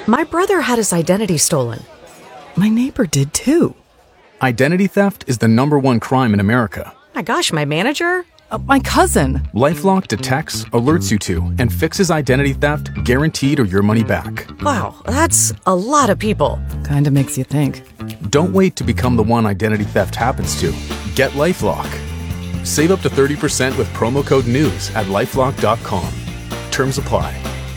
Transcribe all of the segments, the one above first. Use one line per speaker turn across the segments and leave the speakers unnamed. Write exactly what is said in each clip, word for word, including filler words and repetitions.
My brother had his identity stolen.
My neighbor did too.
Identity theft is the number one crime in America.
My gosh, my manager?
Uh, my cousin.
LifeLock detects, alerts you to, and fixes identity theft guaranteed or your money back.
Wow, that's a lot of people.
Kinda makes you think.
Don't wait to become the one identity theft happens to. Get LifeLock. Save up to thirty percent with promo code NEWS at lifelock dot com. Terms apply.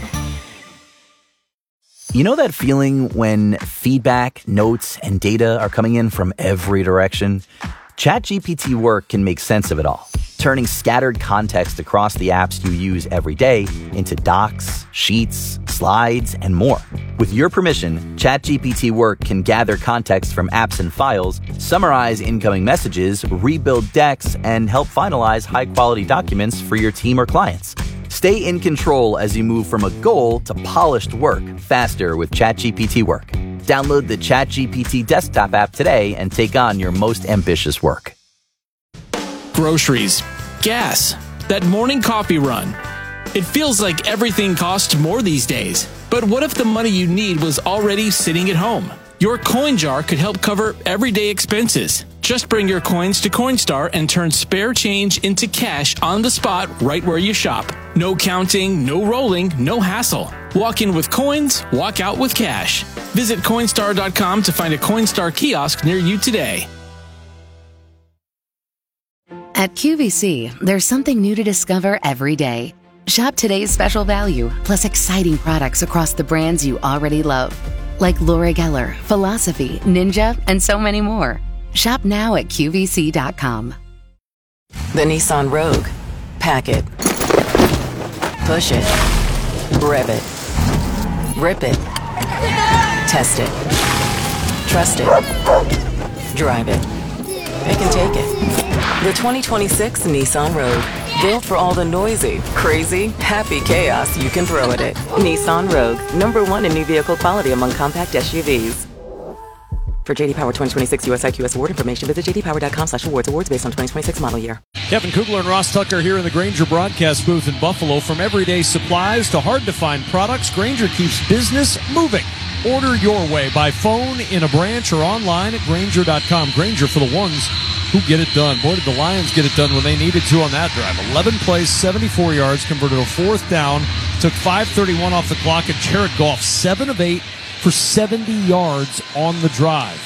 You know that feeling when feedback, notes, and data are coming in from every direction? ChatGPT Work can make sense of it all, turning scattered context across the apps you use every day into docs, sheets, slides, and more. With your permission, ChatGPT Work can gather context from apps and files, summarize incoming messages, rebuild decks, and help finalize high-quality documents for your team or clients. Stay in control as you move from a goal to polished work faster with ChatGPT Work. Download the ChatGPT desktop app today and take on your most ambitious work.
Groceries, gas, that morning coffee run. It feels like everything costs more these days. But what if the money you need was already sitting at home? Your coin jar could help cover everyday expenses. Just bring your coins to Coinstar and turn spare change into cash on the spot right where you shop. No counting, no rolling, no hassle. Walk in with coins, walk out with cash. Visit Coinstar dot com to find a Coinstar kiosk near you today.
At Q V C, there's something new to discover every day. Shop today's special value, plus exciting products across the brands you already love. Like Laura Geller, Philosophy, Ninja, and so many more. Shop now at Q V C dot com.
The Nissan Rogue. Pack it. Push it. Rev it. Rip it. Test it. Trust it. Drive it. It can take it. The twenty twenty-six Nissan Rogue. Built for all the noisy, crazy, happy chaos you can throw at it. Nissan Rogue. Number one in new vehicle quality among compact S U Vs. For J D Power twenty twenty-six U S I Q S award information, visit j d power dot com slash awards. Awards based on twenty twenty-six model year.
Kevin Kugler and Ross Tucker here in the Grainger broadcast booth in Buffalo. From everyday supplies to hard-to-find products, Grainger keeps business moving. Order your way by phone, in a branch, or online at grainger dot com. Grainger, for the ones who get it done. Boy, did the Lions get it done when they needed to on that drive. eleven plays, seventy-four yards, converted a fourth down, took five thirty-one off the clock, and Jared Goff, seven of eight for seventy yards on the drive.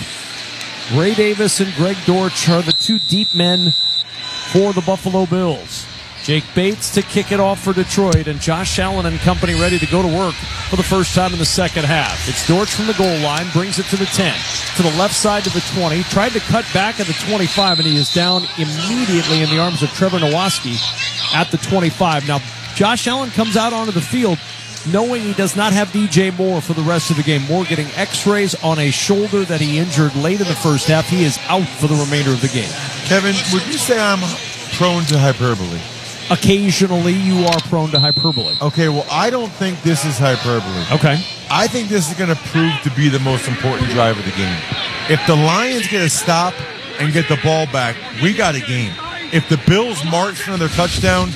Ray Davis and Greg Dortch are the two deep men for the Buffalo Bills. Jake Bates to kick it off for Detroit, and Josh Allen and company ready to go to work for the first time in the second half. It's Dortch from the goal line, brings it to the ten, to the left side to the twenty, tried to cut back at the twenty-five, and he is down immediately in the arms of Trevor Nowaski at the twenty-five. Now, Josh Allen comes out onto the field knowing he does not have D J Moore for the rest of the game. Moore getting x-rays on a shoulder that he injured late in the first half. He is out for the remainder of the game.
Kevin, would you say I'm prone to hyperbole?
Occasionally, you are prone to hyperbole.
Okay, well, I don't think this is hyperbole.
Okay.
I think this is going to prove to be the most important drive of the game. If the Lions get a stop and get the ball back, we got a game. If the Bills march for another touchdown,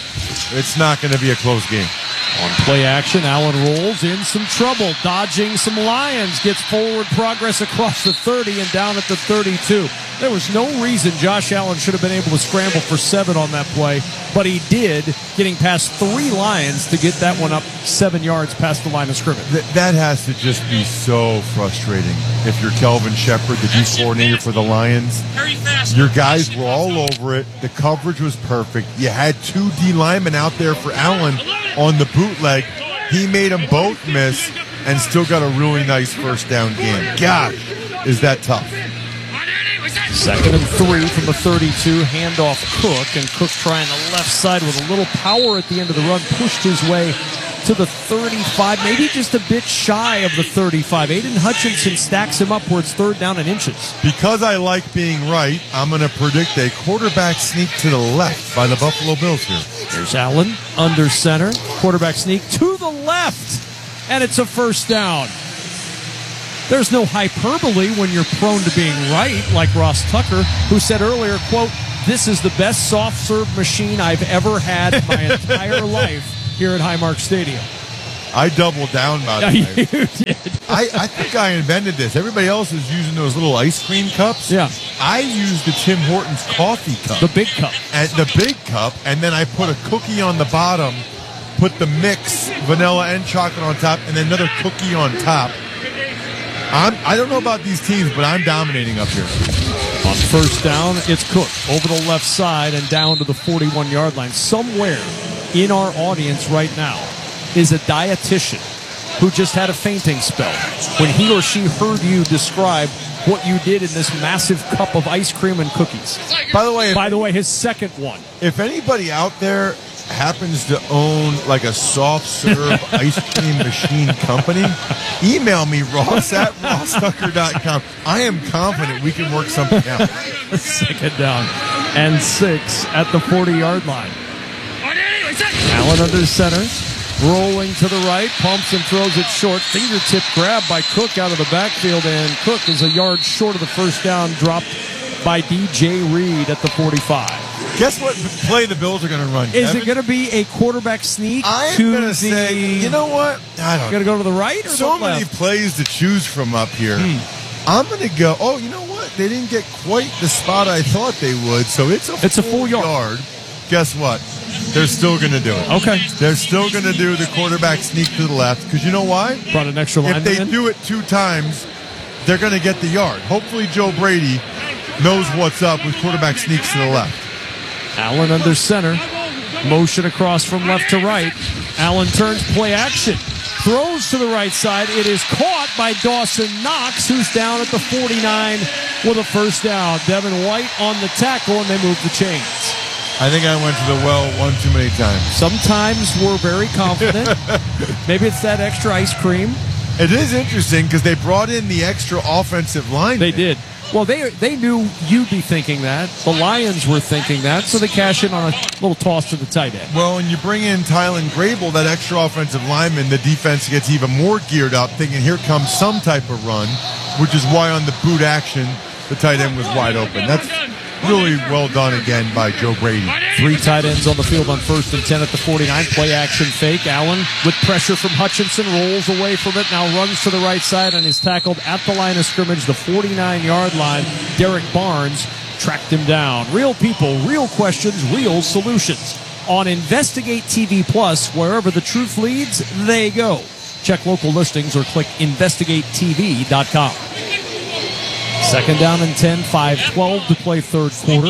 it's not going to be a close game.
On play action, Allen rolls in some trouble, dodging some Lions, gets forward progress across the thirty and down at the thirty-two. There was no reason Josh Allen should have been able to scramble for seven on that play, but he did, getting past three Lions to get that one up seven yards past the line of scrimmage.
Th- that has to just be so frustrating. If you're Kelvin Shepard, the D coordinator for the Lions, your guys were all over it. The coverage was perfect. You had two D linemen out there for Allen on the bootleg. He made them both miss and still got a really nice first down game. Gosh, is that tough.
Second and three from the thirty-two, handoff Cook, and Cook trying the left side with a little power at the end of the run, pushed his way to the thirty-five, maybe just a bit shy of the thirty-five. Aiden Hutchinson stacks him up where it's third down and inches.
Because I like being right, I'm going to predict a quarterback sneak to the left by the Buffalo Bills here.
There's Allen under center, quarterback sneak to the left, and it's a first down. There's no hyperbole when you're prone to being right, like Ross Tucker, who said earlier, quote, "This is the best soft serve machine I've ever had in my entire life here at Highmark Stadium."
I doubled down about
Yeah,
it.
you did.
I, I think I invented this. Everybody else is using those little ice cream cups.
Yeah.
I used the Tim Hortons coffee cup.
The big cup.
And the big cup, and then I put a cookie on the bottom, put the mix, vanilla and chocolate on top, and then another cookie on top. I'm, I don't know about these teams, but I'm dominating up here.
On first down, it's Cook over the left side and down to the forty-one-yard line. Somewhere in our audience right now is a dietitian who just had a fainting spell when he or she heard you describe what you did in this massive cup of ice cream and cookies.
By the way, if,
By the way, his second one.
if anybody out there happens to own like a soft serve ice cream machine company, email me, ross at ross tucker dot com. I am confident we can work something out.
Second down and six at the forty-yard line. Allen under center, rolling to the right, pumps and throws it short. Fingertip grab by Cook out of the backfield, and Cook is a yard short of the first down, dropped by D J Reed at the forty-five.
Guess what play the Bills are going to run?
Is
Kevin?
it going to be a quarterback sneak
I'm
to
going to
the...
say, you know what? I don't
Going to go to the right or
So
the
many
left?
plays to choose from up here.
Hmm.
I'm going to go, oh, you know what? They didn't get quite the spot I thought they would, so it's a
It's a
full
full yard.
Guess what? They're still going to do it.
Okay.
They're still going to do the quarterback sneak to the left, because you know why?
Brought an extra
If
lineman
they
in.
do it two times, they're going to get the yard. Hopefully Joe Brady knows what's up with quarterback sneaks to the left.
Allen under center. Motion across from left to right. Allen turns, play action. Throws to the right side. It is caught by Dawson Knox, who's down at the forty-nine with a first down. Devin White on the tackle, and they move the chains.
I think I went to the well one too many times.
Sometimes we're very confident. Maybe it's that extra ice cream.
It is interesting because they brought in the extra offensive line.
They did. Well, they they knew you'd be thinking that. The Lions were thinking that, so they cash in on a little toss to the tight end.
Well, when you bring in Tylen Grable, that extra offensive lineman, the defense gets even more geared up, thinking here comes some type of run, which is why on the boot action, the tight end was wide open. That's really well done again by Joe Brady.
Three tight ends on the field on first and ten at the forty-nine. Play action fake. Allen with pressure from Hutchinson rolls away from it. Now runs to the right side and is tackled at the line of scrimmage, the forty-nine-yard line. Derek Barnes tracked him down. Real people, real questions, real solutions. On Investigate T V Plus, wherever the truth leads, they go. Check local listings or click investigate t v dot com. Second down and ten, five twelve to play third quarter.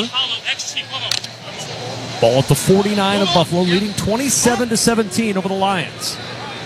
Ball at the forty-nine of Buffalo, leading twenty-seven to seventeen over the Lions.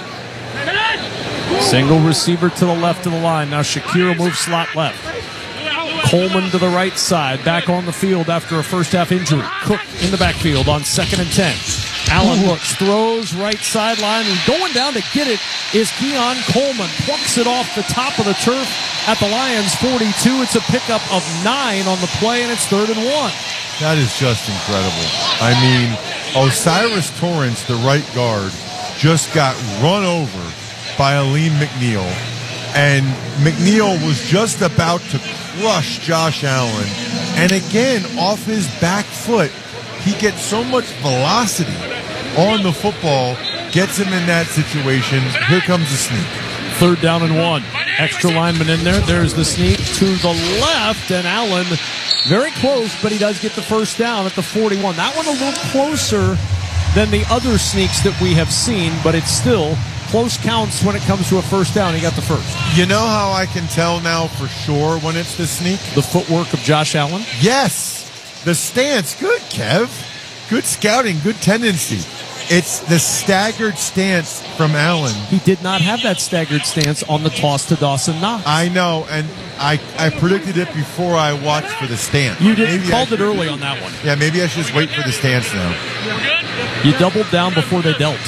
Single receiver to the left of the line. Now Shakira moves slot left. Coleman to the right side, back on the field after a first half injury. Cook in the backfield on second and ten. Allen looks, throws right sideline, and going down to get it is Keon Coleman. Plucks it off the top of the turf at the Lions forty-two. It's a pickup of nine on the play, and it's third and one.
That is just incredible. I mean, Osiris Torrance, the right guard, just got run over by Aleem McNeil. And McNeil was just about to crush Josh Allen. And again, off his back foot, he gets so much velocity on the football, gets him in that situation. Here comes the sneak.
Third down and one. Extra lineman in there. There's the sneak to the left, and Allen very close, but he does get the first down at the forty-one. That one a little closer than the other sneaks that we have seen, but it's still close counts when it comes to a first down. He got the first.
You know how I can tell now for sure when it's the sneak?
The footwork of Josh Allen?
Yes. The stance. Good, Kev. Good scouting. Good tendency. It's the staggered stance from Allen.
He did not have that staggered stance on the toss to Dawson Knox.
I know, and I, I predicted it before I watched for the stance.
You did.
Maybe
You called
I,
it early on that one.
Yeah, maybe I should just wait for the stance now.
You doubled down before they dealt.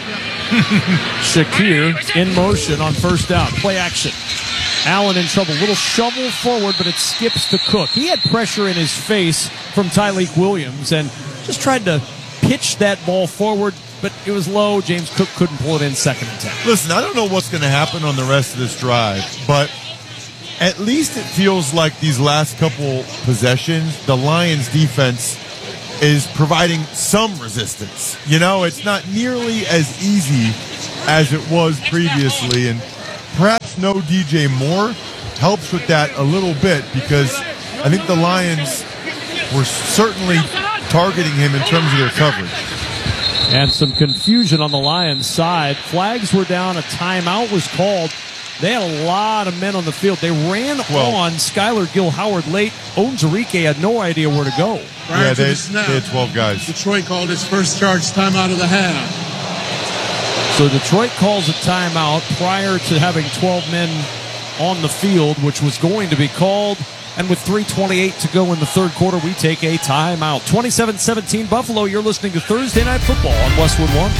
Shakir in motion on first down. Play action. Allen in trouble. Little shovel forward, but it skips to Cook. He had pressure in his face from Tyleik Williams and just tried to pitch that ball forward, but it was low. James Cook couldn't pull it in second and ten.
Listen, I don't know what's going to happen on the rest of this drive, but at least it feels like these last couple possessions, the Lions defense is providing some resistance. You know, it's not nearly as easy as it was previously, and perhaps no D J Moore helps with that a little bit, because I think the Lions were certainly targeting him in terms of their coverage.
And some confusion on the Lions side. Flags were down. A timeout was called. They had a lot of men on the field. They ran
well,
on Skylar Gill Howard late. Onwuzurike had no idea where to go.
Prior yeah, they, the snap, they had twelve guys.
Detroit called its first charge timeout of the half.
So Detroit calls a timeout prior to having twelve men on the field, which was going to be called. And with three twenty-eight to go in the third quarter, we take a timeout. twenty-seven seventeen Buffalo. You're listening to Thursday Night Football on Westwood One.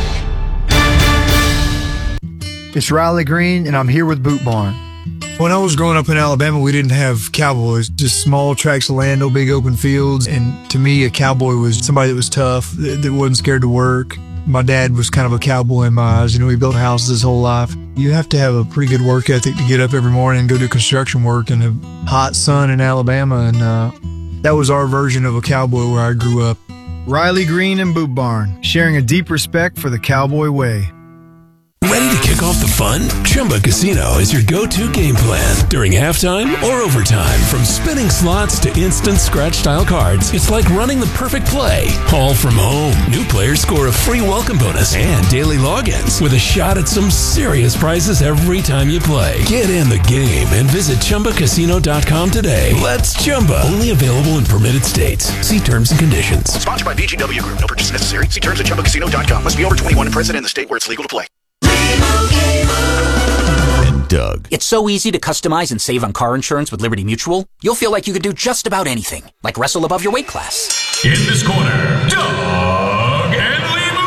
It's Riley Green, and I'm here with Boot Barn.
When I was growing up in Alabama, we didn't have cowboys, just small tracts of land, no big open fields. And to me, a cowboy was somebody that was tough, that, that wasn't scared to work. My dad was kind of a cowboy in my eyes. You know, he built houses his whole life. You have to have a pretty good work ethic to get up every morning and go do construction work in the hot sun in Alabama. And uh, that was our version of a cowboy where I grew up.
Riley Green and Boot Barn, sharing a deep respect for the cowboy way.
Ready to kick off the fun? Chumba Casino is your go-to game plan during halftime or overtime. From spinning slots to instant scratch-style cards, it's like running the perfect play, all from home. New players score a free welcome bonus and daily logins with a shot at some serious prizes every time you play. Get in the game and visit Chumba Casino dot com today. Let's Chumba. Only available in permitted states. See terms and conditions.
Sponsored by B G W Group. No purchase necessary. See terms at Chumba Casino dot com. Must be over twenty-one and present in the state where it's legal to play.
And Doug. It's so easy to customize and save on car insurance with Liberty Mutual. You'll feel like you could do just about anything, like wrestle above your weight class.
In this corner, Doug and Limu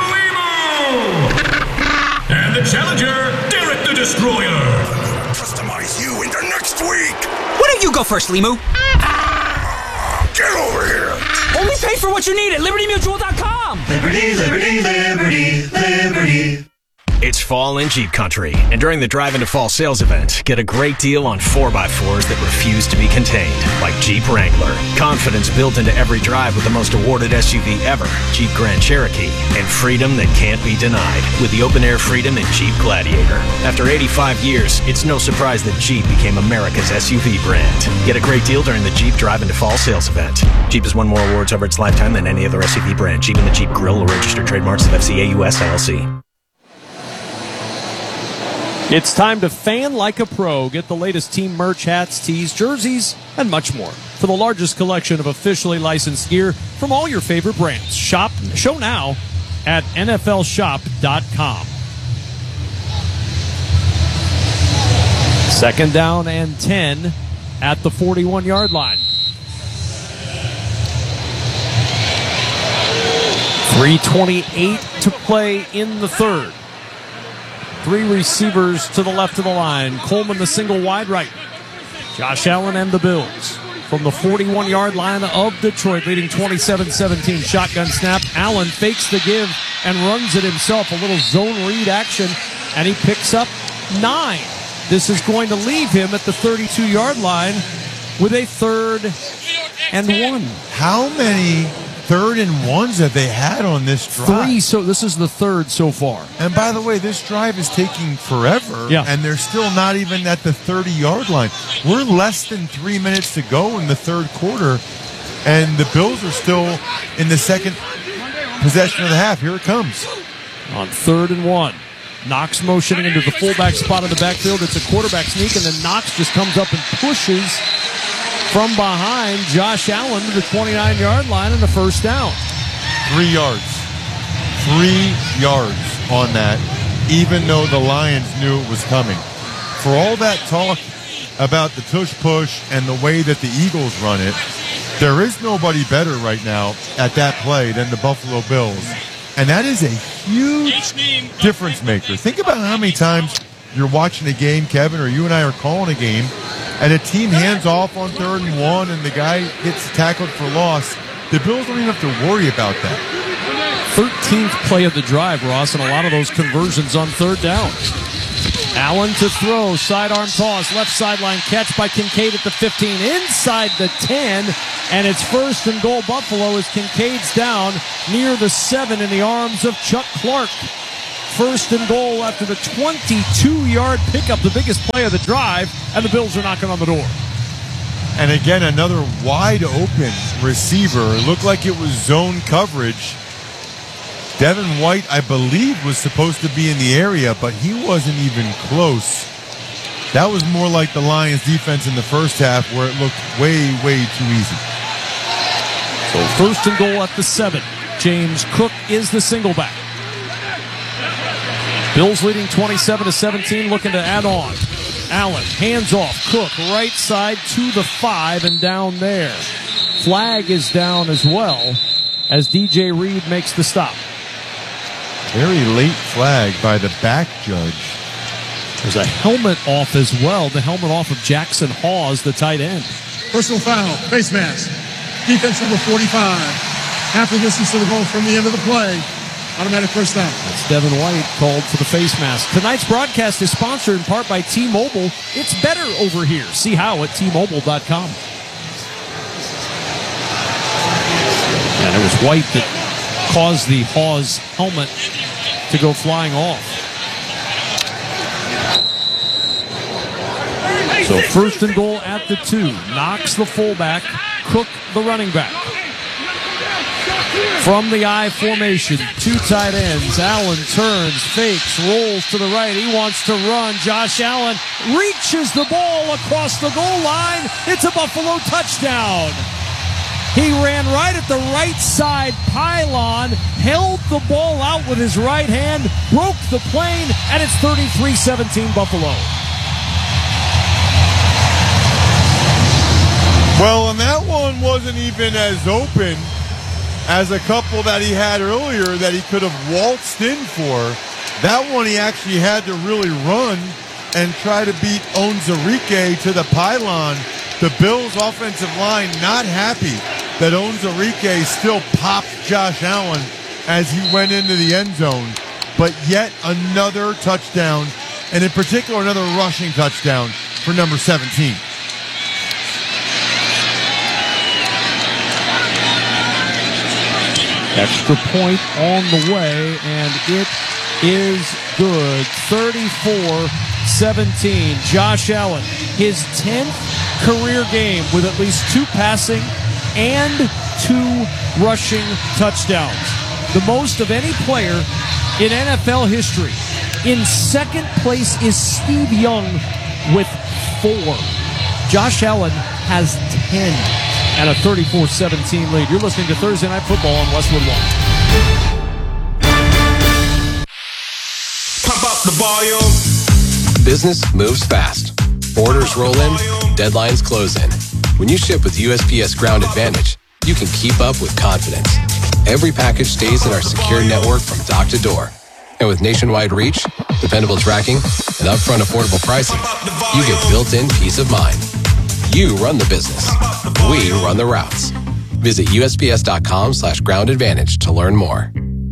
Limu. And the challenger, Derek the Destroyer.
Customize you into next week.
Why don't you go first, Limu?
Get over here.
Only pay for what you need at Liberty Mutual dot com.
Liberty, Liberty, Liberty, Liberty.
It's fall in Jeep country, and during the Drive into Fall sales event, get a great deal on four by fours that refuse to be contained, like Jeep Wrangler. Confidence built into every drive with the most awarded S U V ever, Jeep Grand Cherokee, and freedom that can't be denied with the open-air freedom in Jeep Gladiator. After eighty-five years, it's no surprise that Jeep became America's S U V brand. Get a great deal during the Jeep Drive into Fall sales event. Jeep has won more awards over its lifetime than any other S U V brand. Jeep and the Jeep Grill are registered trademarks of F C A U S L L C.
It's time to fan like a pro. Get the latest team merch, hats, tees, jerseys, and much more. For the largest collection of officially licensed gear from all your favorite brands. Shop, show now at N F L shop dot com. Second down and ten at the forty-one-yard line. three twenty-eight to play in the third. Three receivers to the left of the line. Coleman the single wide right. Josh Allen and the Bills from the forty-one-yard line of Detroit, leading twenty-seven seventeen. Shotgun snap. Allen fakes the give and runs it himself. A little zone read action, and he picks up nine. This is going to leave him at the thirty-two-yard line with a third and one.
How many third and ones have they had on this drive?
Three, so this is the third so far.
And by the way, this drive is taking forever,
yeah.
and they're still not even at the thirty-yard line. We're less than three minutes to go in the third quarter, and the Bills are still in the second possession of the half. Here it comes.
On third and one. Knox motioning into the fullback spot in the backfield. It's a quarterback sneak, and then Knox just comes up and pushes from behind Josh Allen to the twenty-nine-yard line and the first down.
Three yards. Three yards on that, even though the Lions knew it was coming. For all that talk about the tush-push and the way that the Eagles run it, there is nobody better right now at that play than the Buffalo Bills. And that is a huge difference maker. Think about how many times you're watching a game, Kevin, or you and I are calling a game, and a team hands off on third and one, and the guy gets tackled for loss. The Bills don't even have to worry about that.
thirteenth play of the drive, Ross, and a lot of those conversions on third down. Allen to throw, sidearm toss, left sideline catch by Kincaid at the fifteen, inside the ten, and it's first and goal Buffalo as Kincaid's down near the seven in the arms of Chuck Clark. First and goal after the twenty-two-yard pickup, the biggest play of the drive, and the Bills are knocking on the door.
And again, another wide open receiver. It looked like it was zone coverage. Devin White, I believe, was supposed to be in the area, but he wasn't even close. That was more like the Lions defense in the first half where it looked way, way too easy.
So first and goal at the seven. James Cook is the single back. Bills leading twenty-seven to seventeen, looking to add on. Allen, hands off. Cook, right side to the five and down there. Flag is down as well as D J Reed makes the stop.
Very late flag by the back judge.
There's a helmet off as well. The helmet off of Jackson Hawes, the tight end.
Personal foul, face mask. Defense number forty-five. Half the distance to the goal from the end of the play. Automatic first down.
That's Devin White called for the face mask. Tonight's broadcast is sponsored in part by T-Mobile. It's better over here. See how at T Mobile dot com. And it was White that caused the Hawes helmet to go flying off. So first and goal at the two. Knox the fullback. Cook the running back. From the I formation, two tight ends. Allen turns, fakes, rolls to the right. He wants to run. Josh Allen reaches the ball across the goal line. It's a Buffalo touchdown. He ran right at the right side pylon, held the ball out with his right hand, broke the plane, and it's thirty-three seventeen Buffalo.
Well, and that one wasn't even as open as a couple that he had earlier that he could have waltzed in for. That one he actually had to really run and try to beat Onwuzurike to the pylon. The Bills' offensive line not happy that Onwuzurike still popped Josh Allen as he went into the end zone. But yet another touchdown, and in particular another rushing touchdown for number seventeen.
Extra point on the way, and it is good. thirty-four seventeen. Josh Allen, his tenth career game with at least two passing and two rushing touchdowns. The most of any player in N F L history. In second place is Steve Young with four. Josh Allen has ten. And a thirty-four seventeen lead. You're listening to Thursday Night Football on Westwood One.
Pump up the volume.
Business moves fast. Orders roll in, deadlines close in. When you ship with U S P S Ground Advantage, you can keep up with confidence. Every package stays in our secure network from dock to door. And with nationwide reach, dependable tracking, and upfront affordable pricing, you get built-in peace of mind. You run the business. We run the routes. Visit U S P S dot com slash ground advantage to learn more.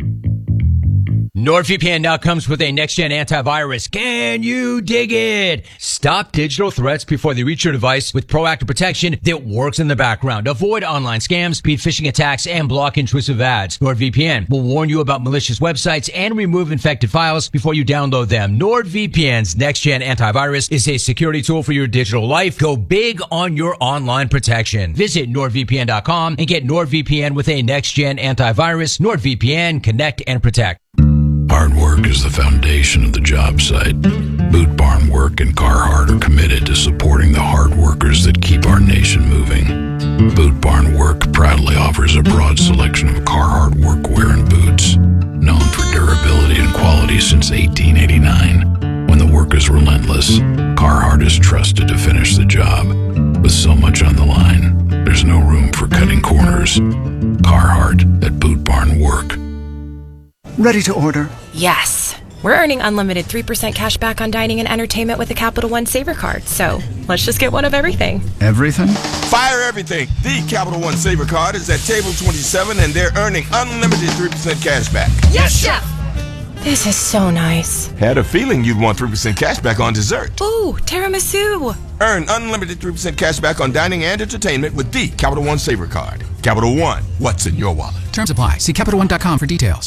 NordVPN now comes with a next-gen antivirus. Can you dig it? Stop digital threats before they reach your device with proactive protection that works in the background. Avoid online scams, beat phishing attacks, and block intrusive ads. NordVPN will warn you about malicious websites and remove infected files before you download them. NordVPN's next-gen antivirus is a security tool for your digital life. Go big on your online protection. Visit Nord V P N dot com and get NordVPN with a next-gen antivirus. NordVPN, connect and protect.
Hard work is the foundation of the job site. Boot Barn Work and Carhartt are committed to supporting the hard workers that keep our nation moving. Boot Barn Work proudly offers a broad selection of Carhartt workwear and boots, known for durability and quality since eighteen eighty-nine. When the work is relentless, Carhartt is trusted to finish the job. With so much on the line, there's no room for cutting corners. Carhartt at Boot Barn Work.
Ready to order?
Yes. We're earning unlimited three percent cash back on dining and entertainment with the Capital One Saver Card, so let's just get one of everything.
Everything?
Fire everything. The Capital One Saver Card is at table twenty-seven, and they're earning unlimited three percent cash back.
Yes, Chef! This is so nice.
Had a feeling you'd want three percent cash back on dessert.
Ooh, tiramisu.
Earn unlimited three percent cash back on dining and entertainment with the Capital One Saver Card. Capital One, what's in your wallet?
Terms apply. See Capital One dot com for details.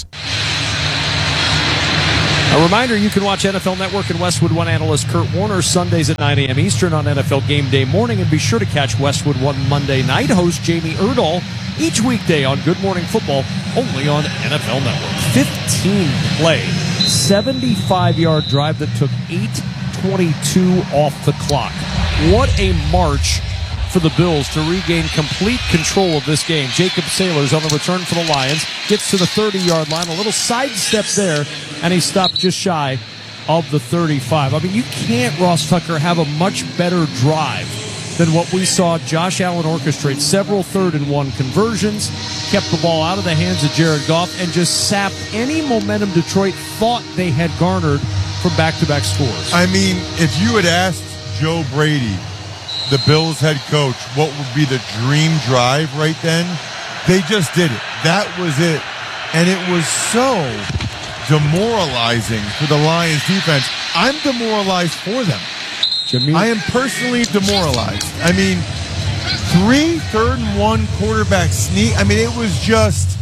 A reminder, you can watch N F L Network and Westwood One analyst Kurt Warner Sundays at nine a.m. Eastern on N F L Game Day Morning, and be sure to catch Westwood One Monday night host Jamie Erdahl each weekday on Good Morning Football, only on N F L Network. fifteen play, seventy-five-yard drive that took eight twenty-two off the clock. What a march for the Bills to regain complete control of this game. Jacob Sailors on the return for the Lions gets to the thirty-yard line, a little sidestep there, and he stopped just shy of the thirty-five. I mean, you can't, Ross Tucker, have a much better drive than what we saw Josh Allen orchestrate. Several third and one conversions, kept the ball out of the hands of Jared Goff, and just sapped any momentum Detroit thought they had garnered from back-to-back scores.
I mean, if you had asked Joe Brady, the Bills head coach, what would be the dream drive right then, they just did it. That was it. And it was so demoralizing for the Lions defense. I'm demoralized for them.
Jimmy.
I am personally demoralized. I mean, three third and one quarterback sneak. I mean, it was just,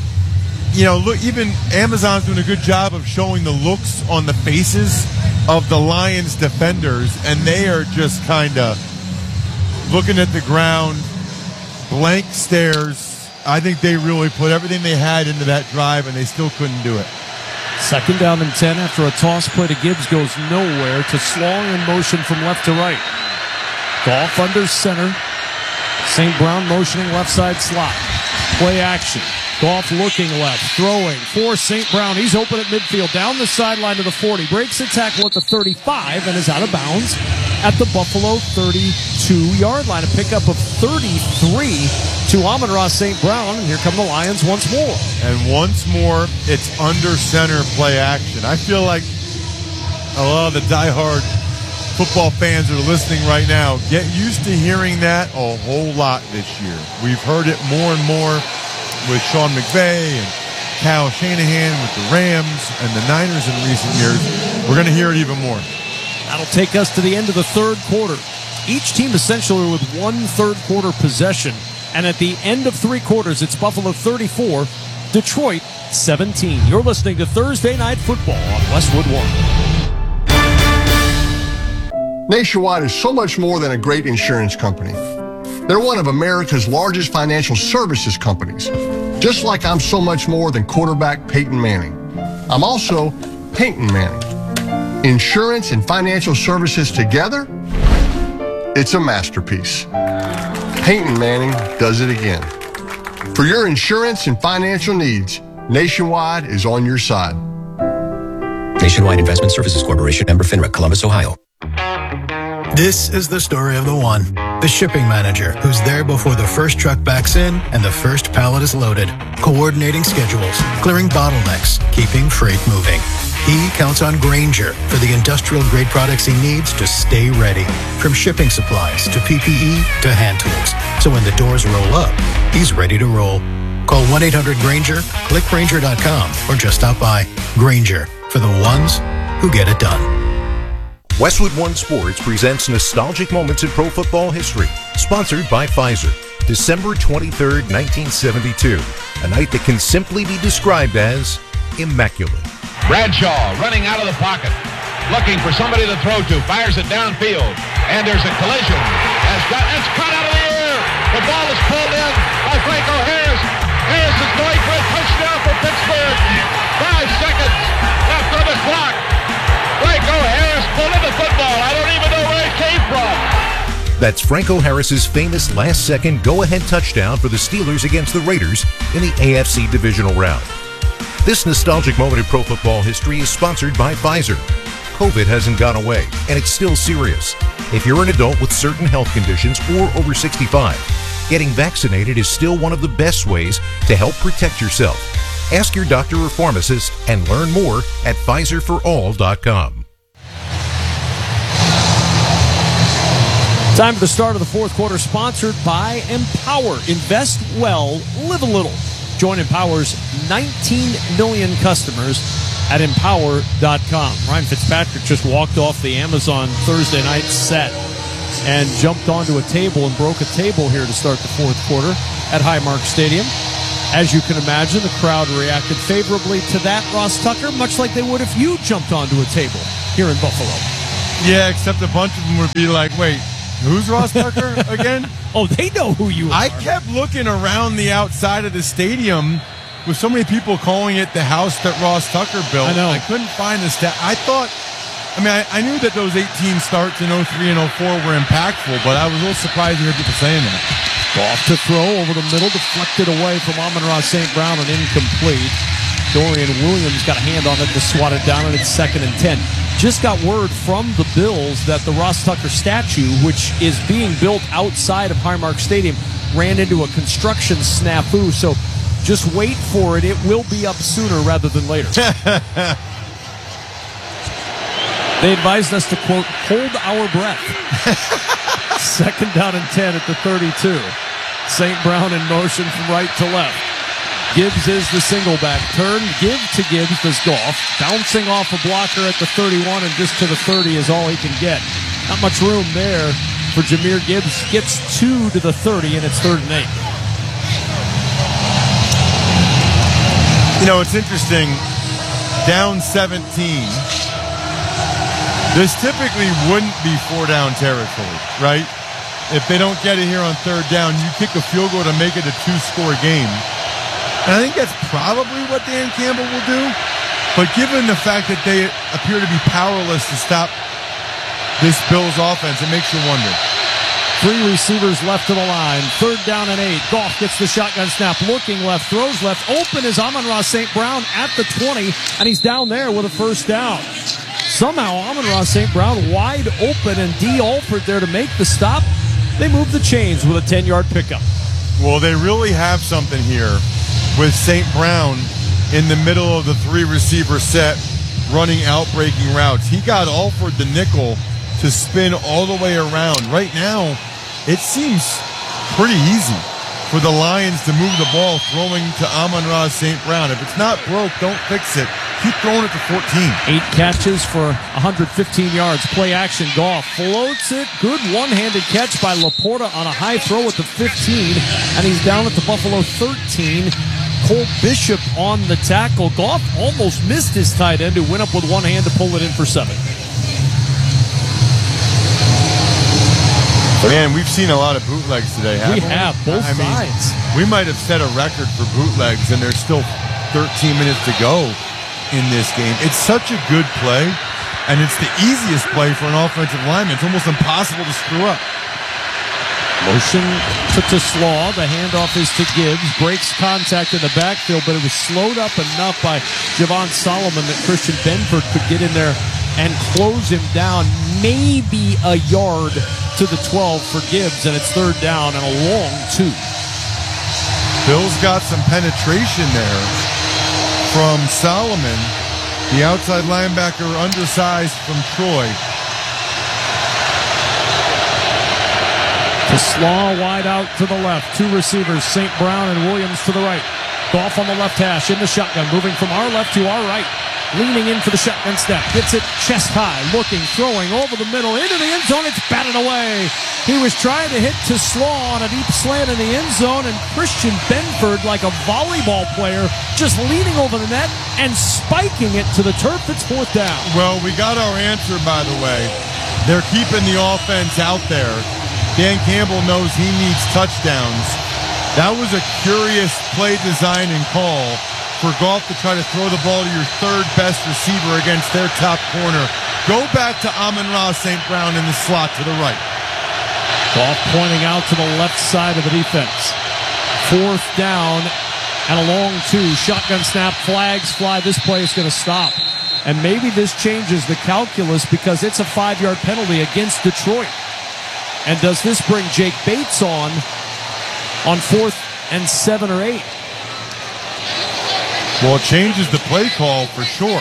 you know, look, even Amazon's doing a good job of showing the looks on the faces of the Lions defenders, and they are just kind of looking at the ground, blank stares. I think they really put everything they had into that drive, and they still couldn't do it.
Second down and ten after a toss play to Gibbs goes nowhere to Slong in motion from left to right. Goff under center. Saint Brown motioning left side slot. Play action. Goff looking left, throwing for Saint Brown. He's open at midfield, down the sideline to the forty. Breaks the tackle at the thirty-five and is out of bounds at the Buffalo thirty-two-yard line. A pickup of thirty-three to Amon-Ra Saint Brown, and here come the Lions once more.
And once more, it's under center play action. I feel like a lot of the diehard football fans that are listening right now get used to hearing that a whole lot this year. We've heard it more and more with Sean McVay and Kyle Shanahan with the Rams and the Niners in recent years. We're going to hear it even more.
That'll take us to the end of the third quarter. Each team essentially with one third quarter possession. And at the end of three quarters, it's Buffalo thirty-four, Detroit seventeen. You're listening to Thursday Night Football on Westwood One.
Nationwide is so much more than a great insurance company. They're one of America's largest financial services companies. Just like I'm so much more than quarterback Peyton Manning. I'm also Peyton Manning. Insurance and financial services together, it's a masterpiece. Peyton Manning does it again. For your insurance and financial needs, Nationwide is on your side.
Nationwide Investment Services Corporation, member FINRA, Columbus, Ohio.
This is the story of the one, the shipping manager, who's there before the first truck backs in and the first pallet is loaded, coordinating schedules, clearing bottlenecks, keeping freight moving. He counts on Grainger for the industrial-grade products he needs to stay ready, from shipping supplies to P P E to hand tools. So when the doors roll up, he's ready to roll. Call one eight hundred Grainger, click Grainger dot com, or just stop by. Grainger, for the ones who get it done.
Westwood One Sports presents Nostalgic Moments in Pro Football History, sponsored by Pfizer. December twenty-third, nineteen seventy-two, a night that can simply be described as immaculate.
Bradshaw running out of the pocket, looking for somebody to throw to, fires it downfield, and there's a collision. Has got, it's caught out of the air. The ball is pulled in by Franco Harris. Harris is going for a touchdown for Pittsburgh. Five seconds left on the clock. Franco Harris pulled in the football. I don't even know where it came from.
That's Franco Harris's famous last-second go-ahead touchdown for the Steelers against the Raiders in the A F C divisional round. This nostalgic moment in pro football history is sponsored by Pfizer. COVID hasn't gone away, and it's still serious. If you're an adult with certain health conditions or over sixty-five, getting vaccinated is still one of the best ways to help protect yourself. Ask your doctor or pharmacist and learn more at Pfizer for all dot com.
Time for the start of the fourth quarter, sponsored by Empower. Invest well, live a little. Join Empower's nineteen million customers at empower dot com. Ryan Fitzpatrick just walked off the Amazon Thursday night set and jumped onto a table and broke a table here to start the fourth quarter at Highmark Stadium. As you can imagine, the crowd reacted favorably to that, Ross Tucker, much like they would if you jumped onto a table here in Buffalo.
Yeah, except a bunch of them would be like, wait, who's Ross Tucker again?
Oh, they know who you are.
I kept looking around the outside of the stadium with so many people calling it the house that Ross Tucker built.
I know.
I couldn't find the stat. I thought, I mean, I, I knew that those eighteen starts in oh three and oh four were impactful, but I was a little surprised to hear people saying that.
Off to throw over the middle, deflected away from Amon-Ra Saint Brown and incomplete. Dorian Williams got a hand on it to swat it down, and it's second and ten. Just got word from the Bills that the Ross Tucker statue, which is being built outside of Highmark Stadium, ran into a construction snafu. So just wait for it. It will be up sooner rather than later. They advised us to, quote, hold our breath. Second down and ten at the thirty-two. Saint Brown in motion from right to left. Gibbs is the single back. Turn, give to Gibbs does Goff. Bouncing off a blocker at the thirty-one and just to the thirty is all he can get. Not much room there for Jahmyr Gibbs. Gets two to the thirty, and it's third and eight.
You know, it's interesting. Down seventeen. This typically wouldn't be four down territory, right? If they don't get it here on third down, you kick a field goal to make it a two-score game. And I think that's probably what Dan Campbell will do. But given the fact that they appear to be powerless to stop this Bills offense, it makes you wonder.
Three receivers left to the line. Third down and eight. Goff gets the shotgun snap. Looking left. Throws left. Open is Amon-Ra Saint Brown at the twenty. And he's down there with a first down. Somehow Amon-Ra Saint Brown wide open and D. Alford there to make the stop. They move the chains with a ten-yard pickup.
Well, they really have something here with Saint Brown in the middle of the three-receiver set running out-breaking routes. He got Alford the nickel to spin all the way around. Right now, it seems pretty easy for the Lions to move the ball throwing to Amon-Ra Saint Brown. If it's not broke, don't fix it. Keep throwing it to fourteen.
Eight catches for one hundred fifteen yards. Play action. Goff floats it. Good one-handed catch by Laporta on a high throw at the fifteen. And he's down at the Buffalo thirteen. Cole Bishop on the tackle. Goff almost missed his tight end, who went up with one hand to pull it in for seven.
Man, we've seen a lot of bootlegs today, haven't we?
We have, both
I
sides.
Mean, we might have set a record for bootlegs, and there's still thirteen minutes to go in this game. It's such a good play, and it's the easiest play for an offensive lineman. It's almost impossible to screw up.
Motion to, to Slaw. The handoff is to Gibbs. Breaks contact in the backfield, but it was slowed up enough by Javon Solomon that Christian Benford could get in there and close him down. Maybe a yard to the twelve for Gibbs, and it's third down and a long two.
Bill's got some penetration there from Solomon, the outside linebacker, undersized from Troy.
To Slaw, wide out to the left. Two receivers, Saint Brown and Williams to the right. Goff on the left hash in the shotgun, moving from our left to our right. Leaning in for the shotgun snap. Gets it chest high. Looking, throwing over the middle. Into the end zone. It's batted away. He was trying to hit to Slaw on a deep slant in the end zone. And Christian Benford, like a volleyball player, just leaning over the net and spiking it to the turf. It's fourth down.
Well, we got our answer, by the way. They're keeping the offense out there. Dan Campbell knows he needs touchdowns. That was a curious play design and call for Goff to try to throw the ball to your third best receiver against their top corner. Go back to Amon-Ra Saint Brown in the slot to the right.
Goff pointing out to the left side of the defense. Fourth down and a long two. Shotgun snap, flags fly. This play is going to stop. And maybe this changes the calculus because it's a five-yard penalty against Detroit. And does this bring Jake Bates on on fourth and seven or eight?
Well, it changes the play call for sure.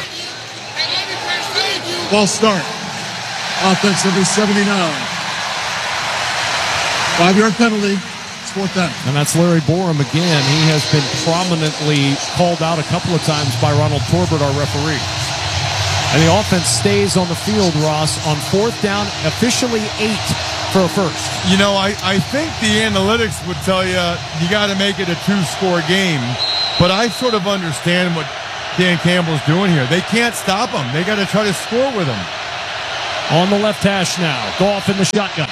Ball start. Offense number seventy-nine. Five-yard penalty. It's fourth down.
And that's Larry Borum again. He has been prominently called out a couple of times by Ronald Torbert, our referee. And the offense stays on the field, Ross, on fourth down, officially eight for a first.
You know, I, I think the analytics would tell you you got to make it a two-score game, but I sort of understand what Dan Campbell's doing here. They can't stop him. They got to try to score with him.
On the left hash now. Goff in the shotgun.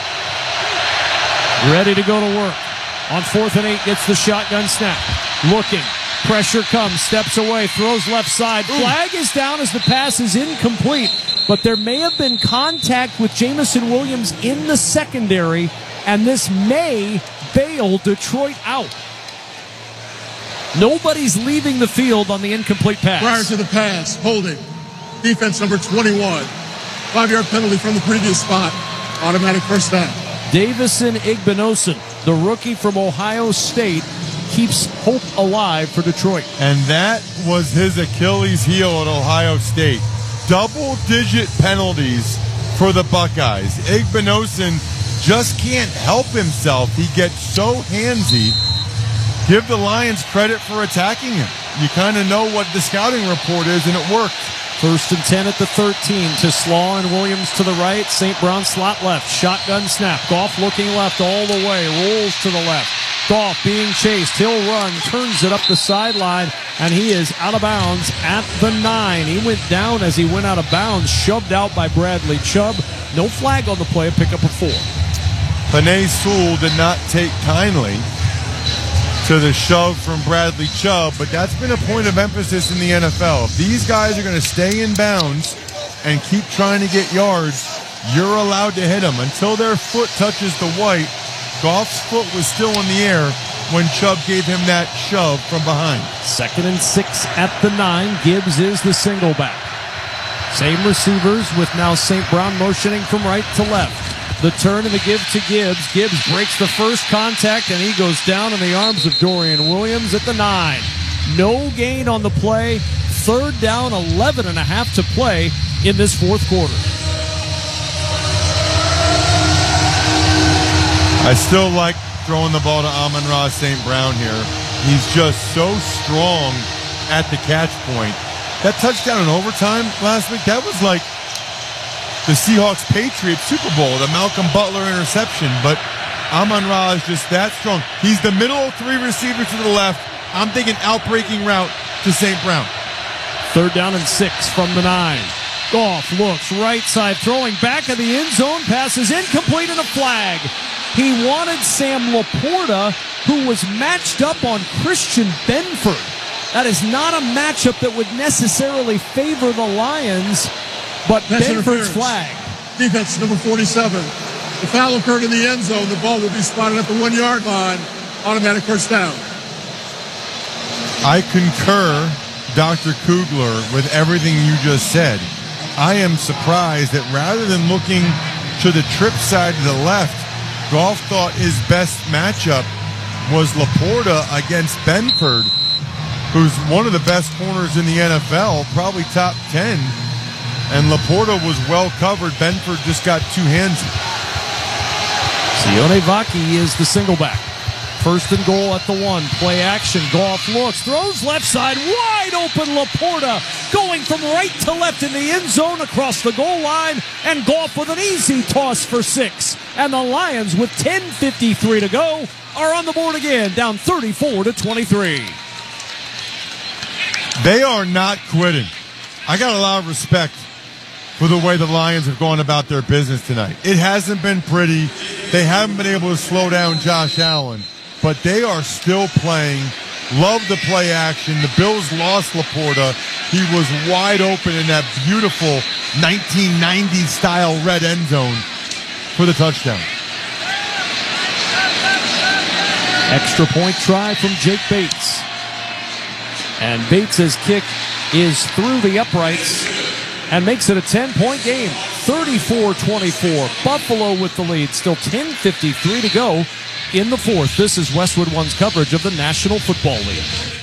Ready to go to work. On fourth and eight, gets the shotgun snap. Looking. Pressure comes. Steps away. Throws left side. Flag is down as the pass is incomplete. But there may have been contact with Jameson Williams in the secondary, and this may bail Detroit out. Nobody's leaving the field on the incomplete pass.
Prior to the pass, holding. Defense number twenty-one. Five-yard penalty from the previous spot. Automatic first down.
Davison Igbinosun, the rookie from Ohio State, keeps hope alive for Detroit.
And that was his Achilles heel at Ohio State. Double-digit penalties for the Buckeyes. Igbinosun just can't help himself. He gets so handsy. Give the Lions credit for attacking him. You kind of know what the scouting report is, and it worked.
First and ten at the thirteen to Slaw and Williams to the right. Saint Brown slot left. Shotgun snap. Goff looking left all the way. Rolls to the left. Goff being chased. He'll run. Turns it up the sideline. And he is out of bounds at the nine. He went down as he went out of bounds. Shoved out by Bradley Chubb. No flag on the play. Pick up a four.
Penei Sewell did not take kindly to the shove from Bradley Chubb, but that's been a point of emphasis in the N F L. If these guys are going to stay in bounds and keep trying to get yards, you're allowed to hit them. Until their foot touches the white, Goff's foot was still in the air when Chubb gave him that shove from behind.
Second and six at the nine. Gibbs is the single back. Same receivers with now Saint Brown motioning from right to left. The turn and the give to Gibbs. Gibbs breaks the first contact, and he goes down in the arms of Dorian Williams at the nine. No gain on the play. Third down, eleven and a half to play in this fourth quarter.
I still like throwing the ball to Amon-Ra Saint Brown here. He's just so strong at the catch point. That touchdown in overtime last week, that was like the Seahawks-Patriots Super Bowl, the Malcolm Butler interception, but Amon-Ra is just that strong. He's the middle of three receivers to the left. I'm thinking outbreaking route to Saint Brown.
Third down and six from the nine. Goff looks right side, throwing back of the end zone. Pass is incomplete and a flag. He wanted Sam Laporta, who was matched up on Christian Benford. That is not a matchup that would necessarily favor the Lions. But
That's
Benford's flag.
Defense number forty-seven. The foul occurred in the end zone. The ball will be spotted at the one-yard line. Automatic first down.
I concur, Doctor Kugler, with everything you just said. I am surprised that rather than looking to the trip side to the left, Goff thought his best matchup was Laporta against Benford, who's one of the best corners in the N F L, probably top ten. And Laporta was well covered. Benford just got two hands.
Sione Vaki is the single back. First and goal at the one. Play action. Goff looks. Throws left side. Wide open Laporta. Going from right to left in the end zone across the goal line. And Goff with an easy toss for six. And the Lions with ten fifty-three to go are on the board again. Down thirty-four to twenty-three.
They are not quitting. I got a lot of respect for the way the Lions have gone about their business tonight. It hasn't been pretty. They haven't been able to slow down Josh Allen, but they are still playing. Love the play action. The Bills lost Laporta. He was wide open in that beautiful nineteen nineties style red end zone for the touchdown.
Extra point try from Jake Bates. And Bates' kick is through the uprights and makes it a ten-point game. thirty-four twenty-four. Buffalo with the lead. Still ten fifty-three to go in the fourth. This is Westwood One's coverage of the National Football League.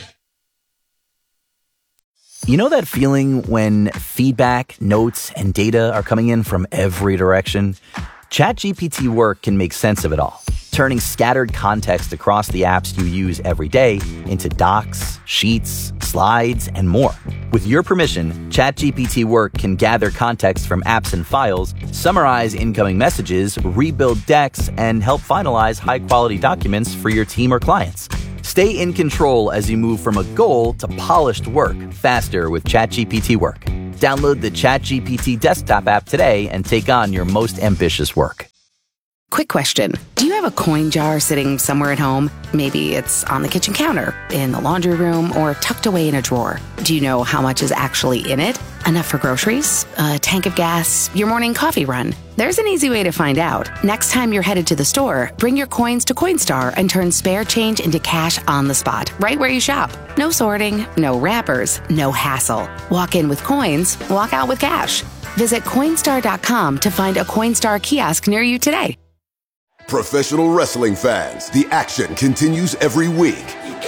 You know that feeling when feedback, notes, and data are coming in from every direction? ChatGPT Work can make sense of it all, turning scattered context across the apps you use every day into docs, sheets, slides, and more. With your permission, ChatGPT Work can gather context from apps and files, summarize incoming messages, rebuild decks, and help finalize high-quality documents for your team or clients. Stay in control as you move from a goal to polished work faster with ChatGPT Work. Download the ChatGPT desktop app today and take on your most ambitious work.
Quick question. Do you have a coin jar sitting somewhere at home? Maybe it's on the kitchen counter, in the laundry room, or tucked away in a drawer. Do you know how much is actually in it? Enough for groceries? A tank of gas? Your morning coffee run? There's an easy way to find out. Next time you're headed to the store, bring your coins to Coinstar and turn spare change into cash on the spot, right where you shop. No sorting, no wrappers, no hassle. Walk in with coins, walk out with cash. Visit Coinstar dot com to find a Coinstar kiosk near you today.
Professional wrestling fans, the action continues every week.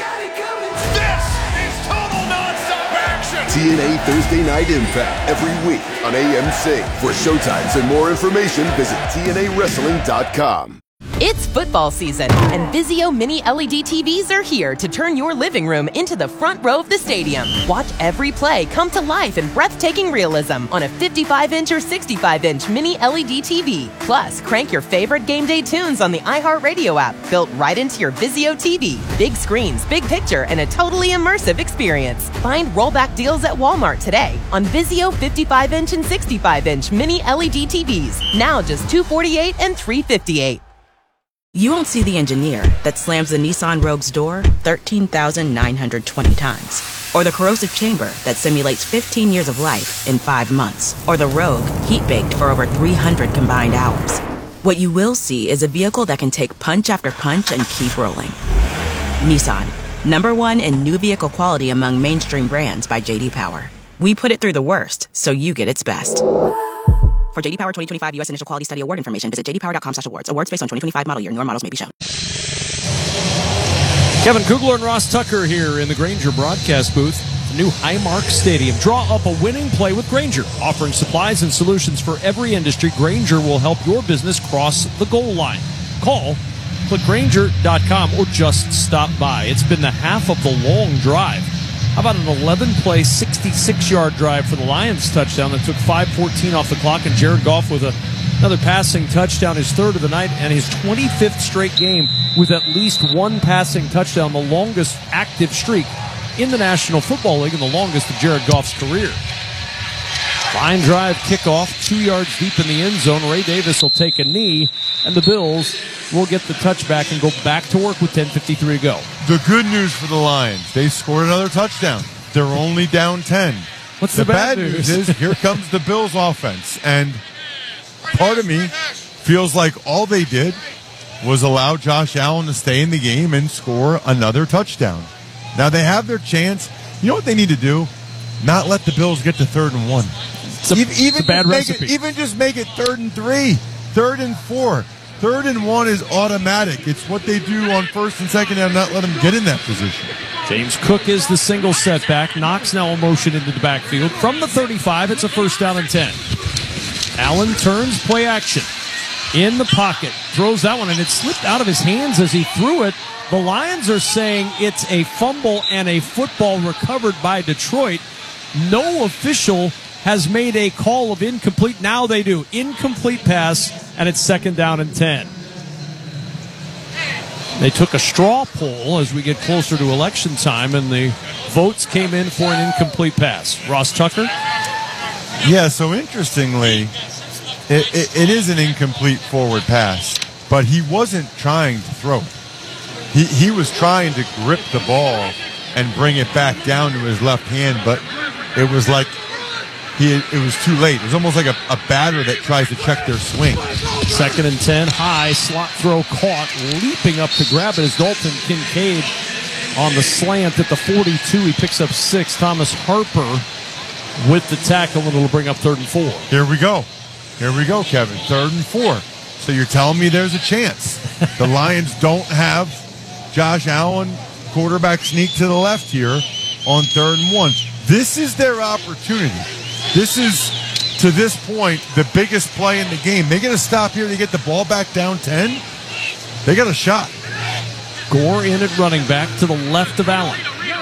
This is total nonstop action!
T N A Thursday Night Impact every week on A M C. For showtimes and more information, visit T N A wrestling dot com.
It's football season, and Vizio Mini L E D T Vs are here to turn your living room into the front row of the stadium. Watch every play come to life in breathtaking realism on a fifty-five inch or sixty-five inch Mini L E D T V. Plus, crank your favorite game day tunes on the iHeartRadio app, built right into your Vizio T V. Big screens, big picture, and a totally immersive experience. Find rollback deals at Walmart today on Vizio fifty-five inch and sixty-five inch Mini L E D T Vs. Now just two hundred forty-eight dollars and three hundred fifty-eight dollars.
You won't see the engineer that slams the Nissan Rogue's door thirteen thousand nine hundred twenty times. Or the corrosive chamber that simulates fifteen years of life in five months. Or the Rogue heat-baked for over three hundred combined hours. What you will see is a vehicle that can take punch after punch and keep rolling. Nissan, number one in new vehicle quality among mainstream brands by J D Power. We put it through the worst, so you get its best. For J D Power twenty twenty-five U S Initial Quality Study Award information, visit j d power dot com slash awards. Awards based on twenty twenty-five model year. Newer models may be shown.
Kevin Kugler and Ross Tucker here in the Grainger broadcast booth. The new Highmark Stadium. Draw up a winning play with Grainger. Offering supplies and solutions for every industry, Grainger will help your business cross the goal line. Call, click Grainger dot com, or just stop by. It's been the half of the long drive. How about an eleven-play, sixty-six yard drive for the Lions touchdown that took five fourteen off the clock, and Jared Goff with a, another passing touchdown, his third of the night, and his twenty-fifth straight game with at least one passing touchdown, the longest active streak in the National Football League and the longest of Jared Goff's career. Line drive kickoff, two yards deep in the end zone. Ray Davis will take a knee, and the Bills will get the touchback and go back to work with ten fifty-three to go.
The good news for the Lions, they scored another touchdown. They're only down ten.
What's
the,
the bad,
bad news?
news
is here comes the Bills offense. And part of me feels like all they did was allow Josh Allen to stay in the game and score another touchdown. Now they have their chance. You know what they need to do? Not let the Bills get to third and one.
It's a,
even
it's a bad
just
recipe.
It, even just make it third and three, third and four. Third and one is automatic. It's what they do on first and second down, not let them get in that position.
James Cook is the single setback. Knox now a motion into the backfield. From the thirty-five, it's a first down and ten. Allen turns, play action. In the pocket, throws that one, and it slipped out of his hands as he threw it. The Lions are saying it's a fumble and a football recovered by Detroit. No official has made a call of incomplete. Now they do. Incomplete pass, and it's second down and ten. They took a straw poll as we get closer to election time, and the votes came in for an incomplete pass. Ross Tucker?
Yeah, so interestingly, it, it, it is an incomplete forward pass, but he wasn't trying to throw it. He, he was trying to grip the ball and bring it back down to his left hand, but it was like He, it was too late. It was almost like a, a batter that tries to check their swing.
Second and ten, high, slot throw caught, leaping up to grab it is Dalton Kincaid on the slant at the forty-two. He picks up six. Thomas Harper with the tackle, and it'll bring up third and four.
Here we go. Here we go, Kevin. Third and four. So you're telling me there's a chance. The Lions don't have Josh Allen, quarterback sneak to the left here on third and one. This is their opportunity. This is, to this point, the biggest play in the game. They get a stop here. They get the ball back down ten. They got a shot.
Gore in at running back to the left of Allen.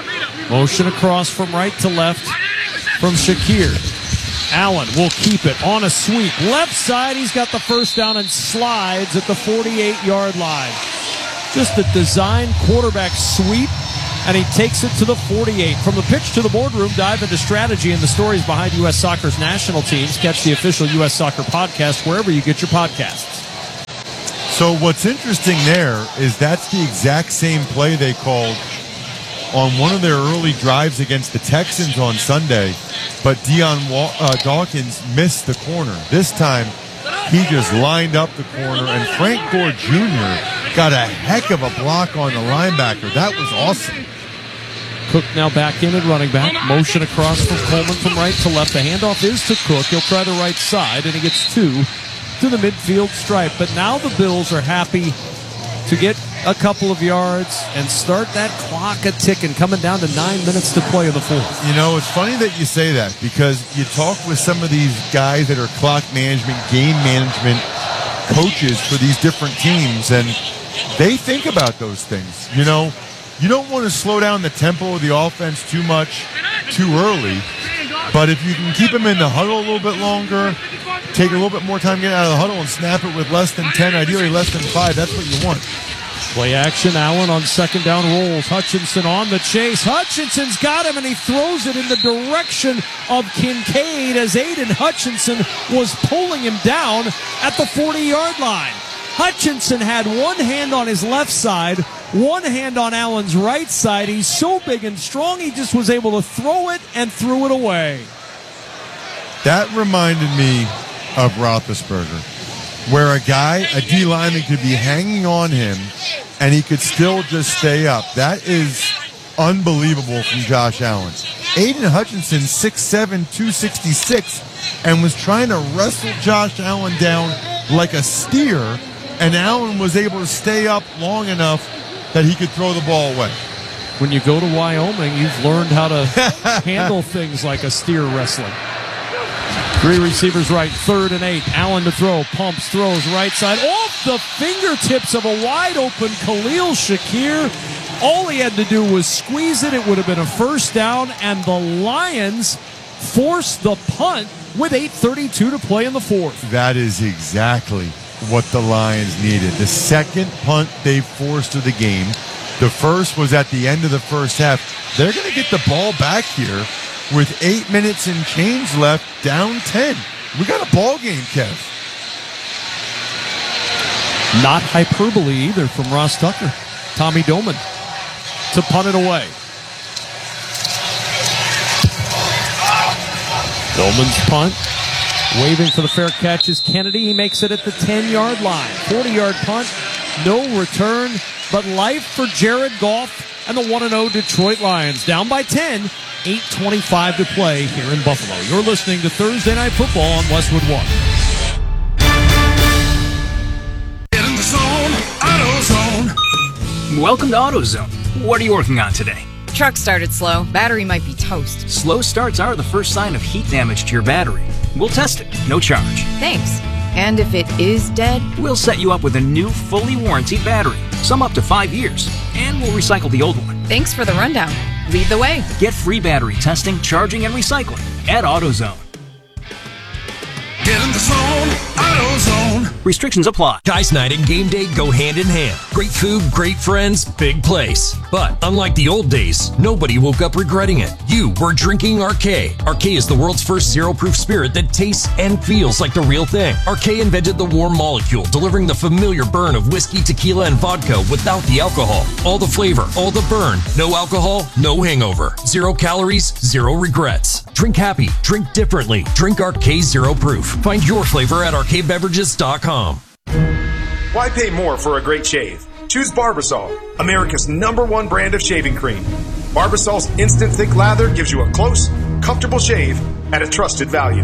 Motion across from right to left from Shakir. Allen will keep it on a sweep. Left side, he's got the first down and slides at the forty-eight-yard line. Just a design quarterback sweep, and he takes it to the forty-eight. From the pitch to the boardroom, dive into strategy and the stories behind U S Soccer's national teams. Catch the official U S Soccer podcast wherever you get your podcasts.
So what's interesting there is that's the exact same play they called on one of their early drives against the Texans on Sunday, but Deion uh, Dawkins missed the corner. This time, he just lined up the corner, and Frank Gore Junior got a heck of a block on the linebacker. That was awesome.
Cook now back in and running back. Motion across from Coleman from right to left. The handoff is to Cook. He'll try the right side, and he gets two to the midfield stripe. But now the Bills are happy to get a couple of yards and start that clock a ticking, coming down to nine minutes to play in the fourth.
You know, it's funny that you say that because you talk with some of these guys that are clock management, game management coaches for these different teams, and they think about those things. You know, you don't want to slow down the tempo of the offense too much too early, but if you can keep them in the huddle a little bit longer, take a little bit more time getting out of the huddle and snap it with less than ten, ideally less than five, that's what you want.
Play action, Allen on second down rolls. Hutchinson on the chase. Hutchinson's got him, and he throws it in the direction of Kincaid as Aiden Hutchinson was pulling him down at the forty-yard line. Hutchinson had one hand on his left side, one hand on Allen's right side. He's so big and strong, he just was able to throw it and threw it away.
That reminded me of Roethlisberger, where a guy, a D lineman, could be hanging on him and he could still just stay up. That is unbelievable from Josh Allen. Aiden Hutchinson, six seven, two sixty-six, and was trying to wrestle Josh Allen down like a steer, and Allen was able to stay up long enough that he could throw the ball away.
When you go to Wyoming, you've learned how to handle things like a steer wrestling. Three receivers right, third and eight. Allen to throw, pumps, throws, right side. Off the fingertips of a wide-open Khalil Shakir. All he had to do was squeeze it. It would have been a first down, and the Lions forced the punt with eight thirty-two to play in the fourth.
That is exactly what the Lions needed. The second punt they forced of the game. The first was at the end of the first half. They're going to get the ball back here with eight minutes and change left, down ten. We got a ball game, Kev.
Not hyperbole either from Ross Tucker. Tommy Doman to punt it away. Doman's punt. Waving for the fair catch is Kennedy. He makes it at the ten-yard line. forty-yard punt. No return, but life for Jared Goff and the one and oh Detroit Lions. Down by ten. eight twenty-five to play here in Buffalo. You're listening to Thursday Night Football on Westwood One.
Get in the zone, AutoZone.
Welcome to AutoZone. What are you working on today?
Truck started slow. Battery might be toast.
Slow starts are the first sign of heat damage to your battery. We'll test it, no charge.
Thanks. And if it is dead?
We'll set you up with a new, fully warranted battery. Some up to five years. And we'll recycle the old one.
Thanks for the rundown. Lead the way.
Get free battery testing, charging, and recycling at AutoZone.
Get in the zone, AutoZone.
Restrictions apply.
Guys night and game day go hand in hand. Great food, great friends, big place. But unlike the old days, nobody woke up regretting it. You were drinking Arcade. Arcade is the world's first zero-proof spirit that tastes and feels like the real thing. Arcade invented the warm molecule, delivering the familiar burn of whiskey, tequila, and vodka without the alcohol. All the flavor, all the burn. No alcohol, no hangover. Zero calories, zero regrets. Drink happy, drink differently. Drink Arcade Zero Proof. Find your flavor at arcade beverages dot com.
Why pay more for a great shave? Choose Barbasol, America's number one brand of shaving cream. Barbasol's instant thick lather gives you a close, comfortable shave at a trusted value.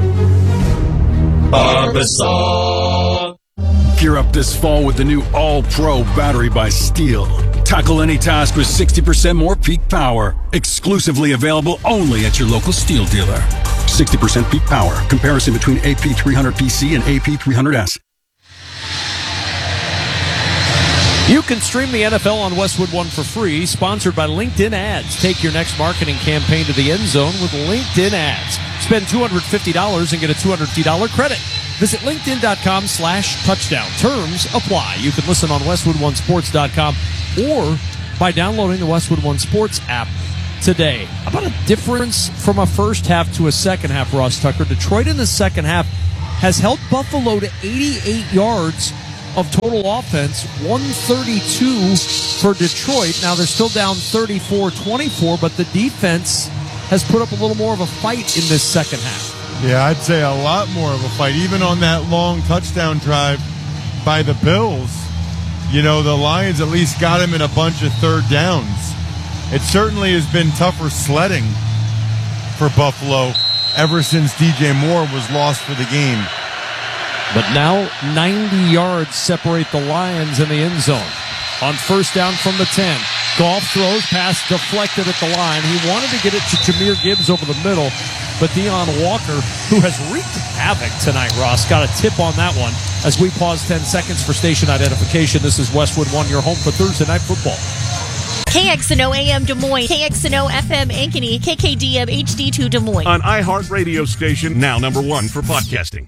Barbasol. Gear up this fall with the new All-Pro battery by Steel. Tackle any task with sixty percent more peak power. Exclusively available only at your local Steel dealer. sixty percent peak power. Comparison between A P three hundred P C and A P three hundred S.
You can stream the N F L on Westwood One for free, sponsored by LinkedIn Ads. Take your next marketing campaign to the end zone with LinkedIn Ads. Spend two hundred fifty dollars and get a two hundred fifty dollars credit. Visit linkedin.com slash touchdown. Terms apply. You can listen on westwood one sports dot com or by downloading the Westwood One Sports app today. How about a difference from a first half to a second half, Ross Tucker? Detroit in the second half has held Buffalo to eighty-eight yards of total offense, one thirty-two for Detroit. Now they're still down thirty-four twenty-four, but the defense has put up a little more of a fight in this second half.
Yeah, I'd say a lot more of a fight. Even on that long touchdown drive by the Bills, you know, the Lions at least got him in a bunch of third downs. It certainly has been tougher sledding for Buffalo ever since D J Moore was lost for the game.
But now ninety yards separate the Lions in the end zone. On first down from the ten, Goff throws, pass deflected at the line. He wanted to get it to Jahmyr Gibbs over the middle, but Deion Walker, who has wreaked havoc tonight, Ross, got a tip on that one. As we pause ten seconds for station identification, this is Westwood One, your home for Thursday Night Football.
K X N O A M Des Moines, K X N O F M Ankeny, K K D M H D two Des Moines.
An iHeart radio station, now number one for podcasting.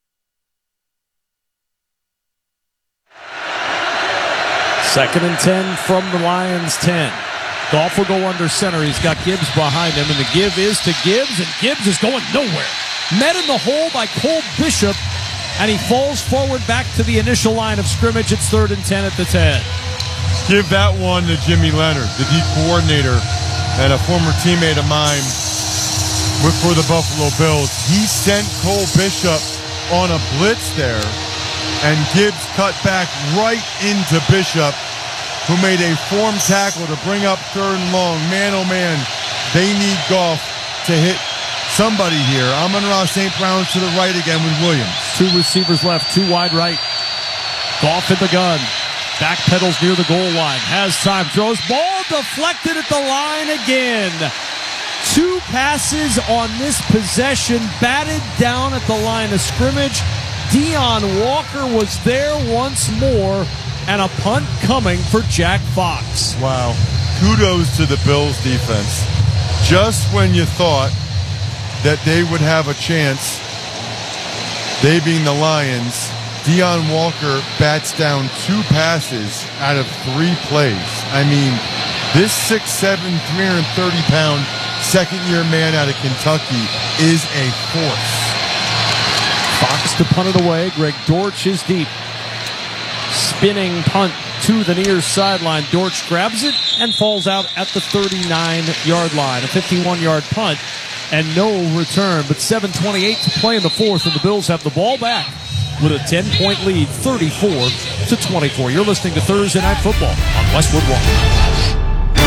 Second and ten from the Lions ten. Goff will go under center. He's got Gibbs behind him, and the give is to Gibbs, and Gibbs is going nowhere. Met in the hole by Cole Bishop, and he falls forward back to the initial line of scrimmage. It's third and ten at the ten.
Give that one to Jimmy Leonard, the D coordinator and a former teammate of mine for the Buffalo Bills. He sent Cole Bishop on a blitz there, and Gibbs cut back right into Bishop, who made a form tackle to bring up third and long. Man, oh man, they need Goff to hit somebody here. Amon-Ra Saint Brown's to the right again with Williams.
Two receivers left, two wide right. Goff in the gun. Back pedals near the goal line. Has time. Throws. Ball deflected at the line again. Two passes on this possession. Batted down at the line of scrimmage. Deion Walker was there once more. And a punt coming for Jack Fox.
Wow. Kudos to the Bills defense. Just when you thought that they would have a chance, they being the Lions, Deion Walker bats down two passes out of three plays. I mean, this six seven, three hundred thirty pound second-year man out of Kentucky is a force.
Fox to punt it away. Greg Dortch is deep. Spinning punt to the near sideline. Dortch grabs it and falls out at the thirty-nine-yard line. A fifty-one-yard punt and no return. But seven twenty-eight to play in the fourth, and the Bills have the ball back with a ten-point lead, thirty-four to twenty-four. You're listening to Thursday Night Football on Westwood One.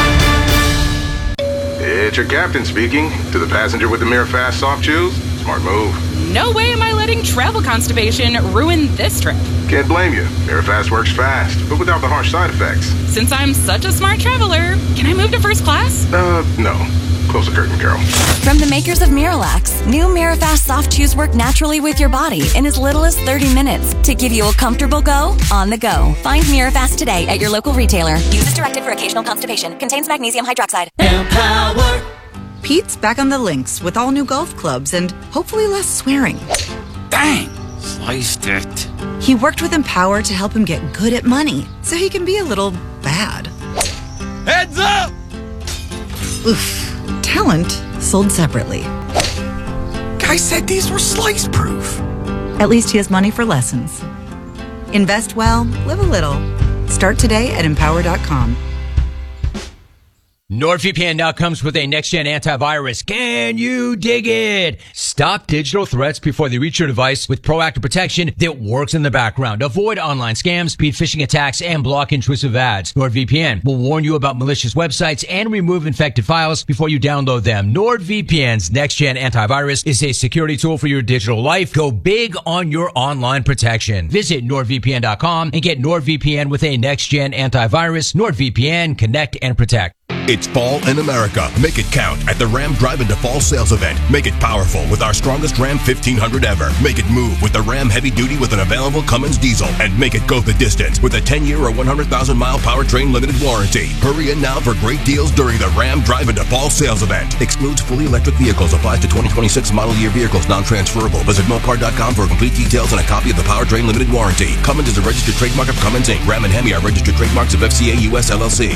It's your captain speaking. To the passenger with the Mirror Fast soft chews, smart move.
No way am I letting travel constipation ruin this trip.
Can't blame you. Mirror Fast works fast, but without the harsh side effects.
Since I'm such a smart traveler, can I move to first class?
Uh, no. Close the curtain, Carol.
From the makers of Miralax, new Mirafast soft chews work naturally with your body in as little as thirty minutes to give you a comfortable go on the go. Find Mirafast today at your local retailer. Use as directed for occasional constipation. Contains magnesium hydroxide.
Empower. Pete's back on the links with all new golf clubs and hopefully less swearing.
Dang! Sliced it.
He worked with Empower to help him get good at money so he can be a little bad.
Heads up!
Oof. Talent sold separately.
Guy said these were slice proof.
At least he has money for lessons. Invest well, live a little. Start today at empower dot com.
NordVPN now comes with a next-gen antivirus. Can you dig it? Stop digital threats before they reach your device with proactive protection that works in the background. Avoid online scams, speed phishing attacks, and block intrusive ads. NordVPN will warn you about malicious websites and remove infected files before you download them. NordVPN's next-gen antivirus is a security tool for your digital life. Go big on your online protection. Visit nord V P N dot com and get NordVPN with a next-gen antivirus. NordVPN, connect and protect.
It's fall in America. Make it count at the Ram Drive into Fall sales event. Make it powerful with our
our strongest Ram fifteen hundred ever. Make it move with the Ram Heavy Duty with an available Cummins diesel. And make it go the distance with a ten-year or one hundred thousand mile powertrain limited warranty. Hurry in now for great deals during the Ram Drive into Fall sales event. Excludes fully electric vehicles. Applies to twenty twenty-six model year vehicles. Non-transferable. Visit Mopar dot com for complete details and a copy of the powertrain limited warranty. Cummins is a registered trademark of Cummins Incorporated. Ram and Hemi are registered trademarks of F C A U S L L C.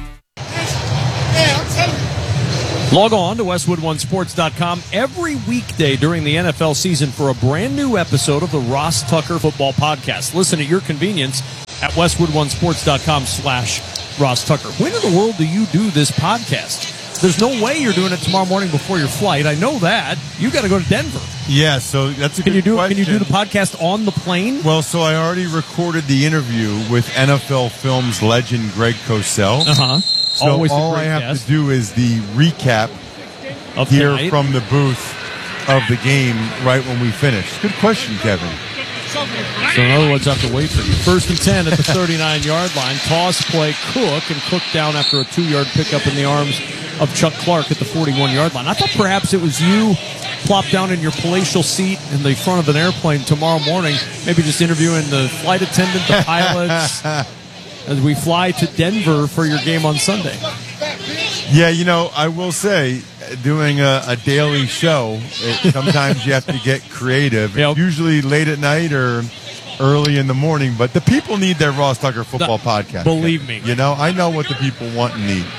Log on to Westwood One Sports dot com every weekday during the N F L season for a brand new episode of the Ross Tucker Football Podcast. Listen at your convenience at Westwood One Sports dot com slash Ross Tucker. When in the world do you do this podcast? There's no way you're doing it tomorrow morning before your flight. I know that. You got to go to Denver.
Yeah, so that's a
can
good
you do
question.
Can you do the podcast on the plane?
Well, so I already recorded the interview with N F L Films legend Greg Cosell.
Uh-huh.
So
Always
all
a great
I have
guest.
to do is the recap
Of
here
tonight.
from the booth of the game right when we finish. Good question, Kevin.
So in other words, I have to wait for you. First and ten at the thirty-nine-yard line. Toss play, Cook, and Cook down after a two-yard pickup in the arms of Chuck Clark at the forty-one-yard line. I thought perhaps it was you plopped down in your palatial seat in the front of an airplane tomorrow morning, maybe just interviewing the flight attendant, the pilots, as we fly to Denver for your game on Sunday.
Yeah, you know, I will say, doing a, a daily show, it, sometimes you have to get creative.
Yep.
Usually late at night or early in the morning, but the people need their Ross Tucker Football Podcast.
Believe me.
You know, I know what the people want and need.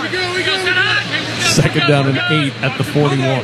Second down and eight at the forty-one.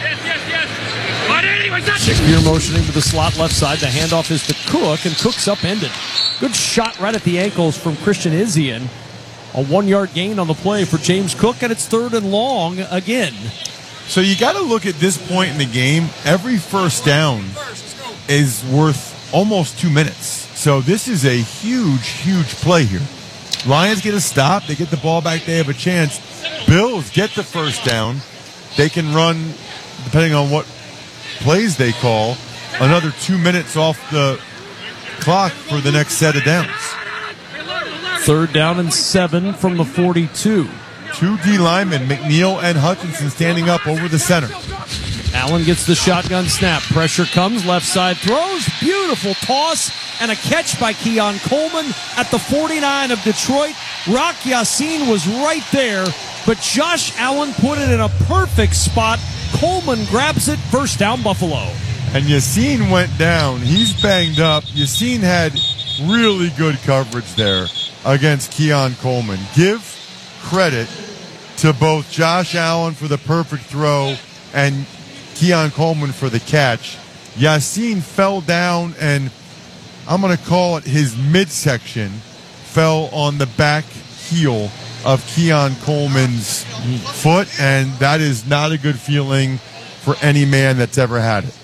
Shakespeare motioning to the slot left side. The handoff is to Cook, and Cook's upended. Good shot right at the ankles from Christian Izzian. A one-yard gain on the play for James Cook, and it's third and long again.
So you got to look at this point in the game. Every first down is worth almost two minutes. So this is a huge, huge play here. Lions get a stop. They get the ball back. They have a chance. Bills get the first down. They can run, depending on what plays they call, another two minutes off the clock for the next set of downs.
Third down and seven from the forty-two.
Two D linemen, McNeil and Hutchinson, standing up over the center.
Allen gets the shotgun snap. Pressure comes. Left side throws. Beautiful toss and a catch by Keon Coleman at the forty-nine of Detroit. Rock Yassin was right there, but Josh Allen put it in a perfect spot. Coleman grabs it. First down, Buffalo.
And Yassin went down. He's banged up. Yassin had really good coverage there against Keon Coleman. Give credit to both Josh Allen for the perfect throw and Keon Coleman for the catch. Yassin fell down, and I'm going to call it his midsection fell on the back heel of Keon Coleman's foot, and that is not a good feeling for any man that's ever had it.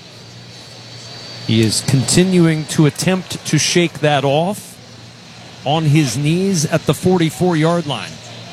He is continuing to attempt to shake that off on his knees at the forty-four-yard line.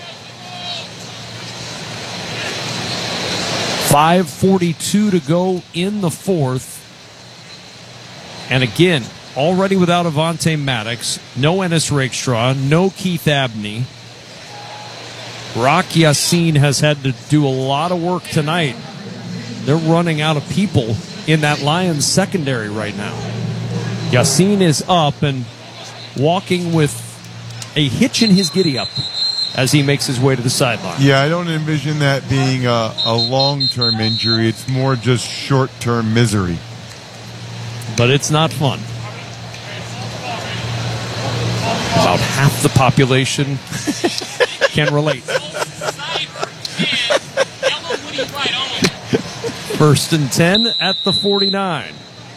five forty-two to go in the fourth. And again, already without Avonte Maddox, no Ennis Rakestraw, no Keith Abney. Rock Yassin has had to do a lot of work tonight. They're running out of people in that Lions secondary right now. Yassin is up and walking with a hitch in his giddy-up as he makes his way to the sideline.
Yeah, I don't envision that being a, a long-term injury. It's more just short-term misery.
But it's not fun. About half the population can relate. First and ten at the forty-nine.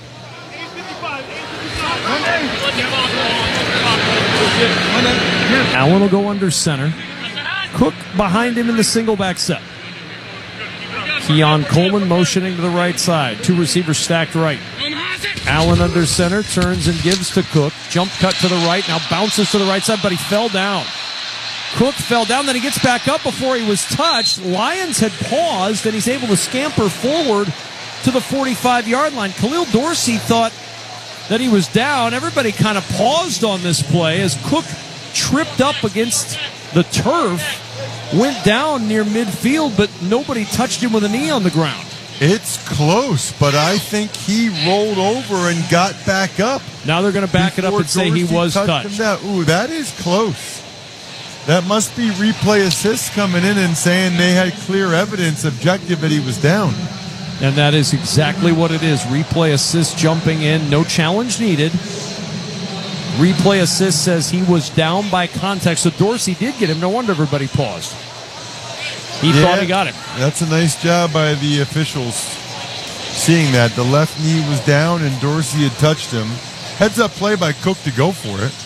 Allen will go under center. Cook behind him in the single back set. Keon Coleman motioning to the right side. Two receivers stacked right. Allen under center, turns and gives to Cook. Jump cut to the right, now bounces to the right side, but he fell down. Cook fell down, then he gets back up before he was touched. Lions had paused, and he's able to scamper forward to the forty-five-yard line. Khalil Dorsey thought that he was down. Everybody kind of paused on this play as Cook tripped up against the turf, went down near midfield, but nobody touched him with a knee on the ground.
It's close, but I think he rolled over and got back up.
Now they're going to back it up and say he was touched.
Ooh, that is close. That must be replay assists coming in and saying they had clear evidence, objective, that he was down.
And that is exactly what it is. Replay assist jumping in. No challenge needed. Replay assist says he was down by contact. So Dorsey did get him. No wonder everybody paused. He yeah, thought he got him.
That's a nice job by the officials seeing that. The left knee was down and Dorsey had touched him. Heads up play by Cook to go for it.